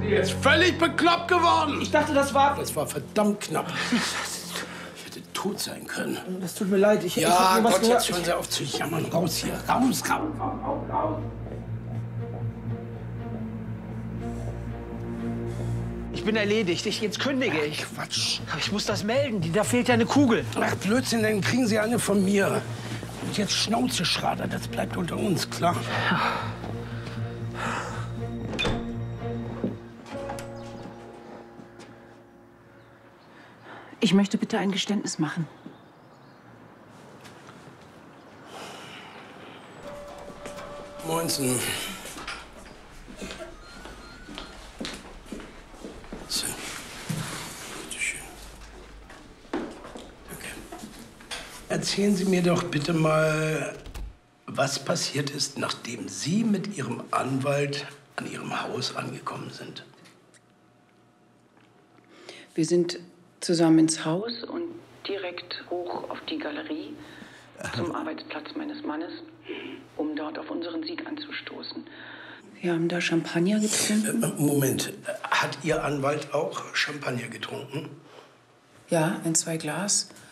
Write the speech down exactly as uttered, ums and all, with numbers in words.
Jetzt völlig bekloppt geworden. Ich dachte, das war... Das war verdammt knapp. Ich hätte tot sein können. Das tut mir leid. Ich, Ja, ich hab nur was Gott, gehört. jetzt hören Sie auf zu jammern. Raus hier. Raus, raus, raus, raus, raus. Ich bin erledigt. Ich, jetzt kündige ich. Ach, Quatsch. Aber ich muss das melden. Die- Da fehlt ja eine Kugel. Ach, Blödsinn, dann kriegen Sie eine von mir. Und jetzt Schnauze, Schrader. Das bleibt unter uns, klar? Ich möchte bitte ein Geständnis machen. Moinsen. So. Bitte schön. Danke. Erzählen Sie mir doch bitte mal, was passiert ist, nachdem Sie mit Ihrem Anwalt an Ihrem Haus angekommen sind. Wir sind zusammen ins Haus und direkt hoch auf die Galerie zum Arbeitsplatz meines Mannes, um dort auf unseren Sieg anzustoßen. Wir haben da Champagner getrunken. Äh, Moment, hat Ihr Anwalt auch Champagner getrunken? Ja, ein, zwei Glas.